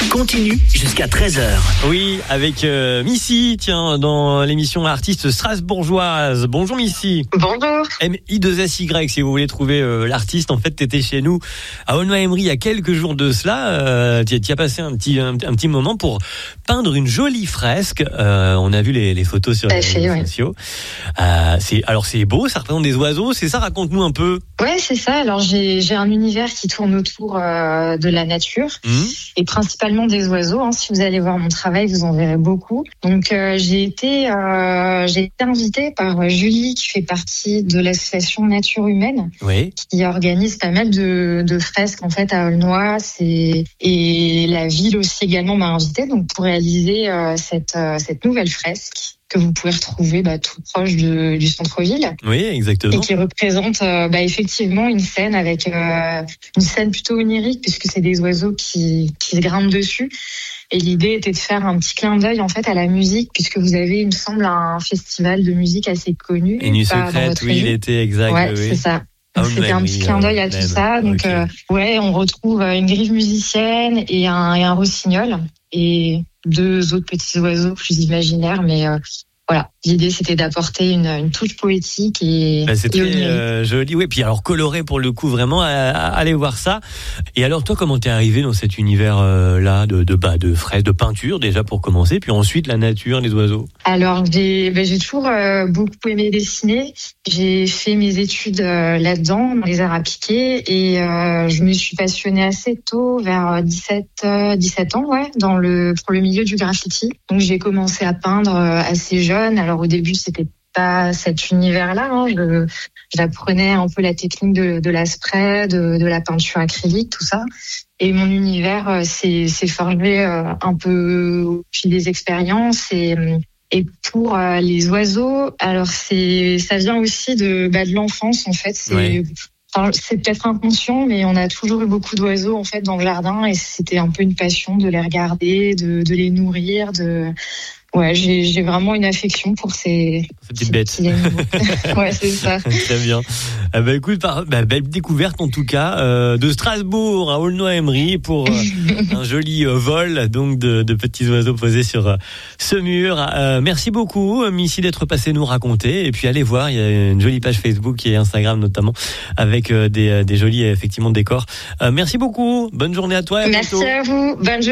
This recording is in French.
continue jusqu'à 13h. Oui, avec Missy, tiens, dans l'émission Artiste strasbourgeoise. Bonjour Missy. Bonjour. MI2SY, si vous voulez trouver l'artiste, en fait, t'étais chez nous à Aulnoy-Aymeries il y a quelques jours de cela. Tu as passé un petit moment pour peindre une jolie fresque. On a vu les photos sur les réseaux sociaux. C'est beau, ça représente des oiseaux, c'est ça? Raconte-nous un peu. Ouais, c'est ça. Alors j'ai un univers qui tourne autour de la nature et principalement des oiseaux. Si vous allez voir mon travail, vous en verrez beaucoup. Donc j'ai été invitée par Julie, qui fait partie de l'association Nature Humaine, qui organise pas mal de fresques en fait à Aulnoy. Et la ville aussi également m'a invitée donc pour réaliser cette nouvelle fresque que vous pouvez retrouver tout proche du centre-ville. Oui, exactement. Et qui représente effectivement une scène avec une scène plutôt onirique, puisque c'est des oiseaux qui se grimpent dessus. Et l'idée était de faire un petit clin d'œil en fait à la musique, puisque vous avez, il me semble, un festival de musique assez connu. Et Nuit secrète, oui, l'été, exact. Ouais, c'est ça. Donc c'était un petit clin d'œil à tout ça. Donc on retrouve une grive musicienne et un rossignol et deux autres petits oiseaux plus imaginaires, mais voilà, l'idée c'était d'apporter une touche poétique et c'est très joli. Oui, puis alors coloré pour le coup, vraiment. Allez voir ça. Et alors toi, comment t'es arrivé dans cet univers là de fresques, de peinture déjà pour commencer, puis ensuite la nature, les oiseaux? Alors j'ai toujours beaucoup aimé dessiner. J'ai fait mes études là-dedans, dans les arts appliqués, et je me suis passionnée assez tôt, vers 17 ans, pour le milieu du graffiti. Donc j'ai commencé à peindre assez jeune. Alors au début, c'était pas cet univers-là. J'apprenais un peu la technique de la spray, de la peinture acrylique, tout ça. Et mon univers s'est forgé un peu au fil des expériences. Et pour les oiseaux, alors ça vient aussi de l'enfance en fait. C'est peut-être inconscient, mais on a toujours eu beaucoup d'oiseaux en fait dans le jardin, et c'était un peu une passion de les regarder, de les nourrir, j'ai vraiment une affection pour ces petites bêtes. Ouais, c'est ça. Très bien. Écoute, belle découverte en tout cas de Strasbourg à Aulnoy-Aymeries pour un joli vol donc de petits oiseaux posés sur ce mur. Merci beaucoup Missy d'être passée nous raconter, et puis allez voir, il y a une jolie page Facebook et Instagram notamment avec des jolis effectivement décors. Merci beaucoup. Bonne journée à toi. Merci à vous. Bonne journée.